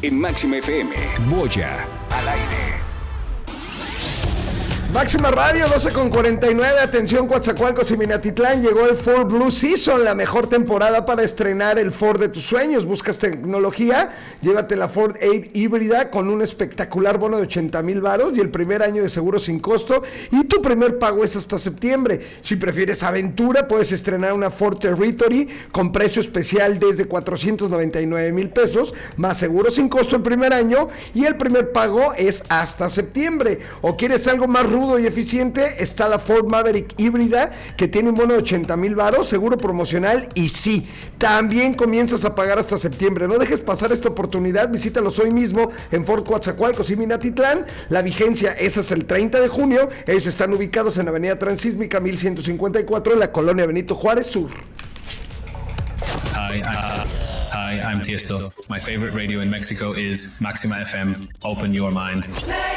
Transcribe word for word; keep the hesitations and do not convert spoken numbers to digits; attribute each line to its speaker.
Speaker 1: en Máxima F M. Boya al aire.
Speaker 2: Máxima Radio, doce con cuarenta y nueve, atención Coatzacoalcos y Minatitlán, llegó el Ford Blue Season, la mejor temporada para estrenar el Ford de tus sueños. Buscas tecnología, llévate la Ford Ape híbrida con un espectacular bono de ochenta mil varos y el primer año de seguro sin costo, y tu primer pago es hasta septiembre. Si prefieres aventura, puedes estrenar una Ford Territory con precio especial desde cuatrocientos noventa y nueve mil pesos, más seguro sin costo el primer año, y el primer pago es hasta septiembre. O quieres algo más rudo y eficiente, está la Ford Maverick híbrida que tiene un bono de ochenta mil varos, seguro promocional, y sí, también comienzas a pagar hasta septiembre. No dejes pasar esta oportunidad, visítalos hoy mismo en Ford Coatzacoalcos y Minatitlán. La vigencia es hasta el treinta de junio. Ellos están ubicados en Avenida Transísmica mil ciento cincuenta y cuatro en la colonia Benito Juárez Sur.
Speaker 3: Hi, uh, hi, I'm Tiesto. My favorite radio in Mexico is Maxima F M. Open your mind.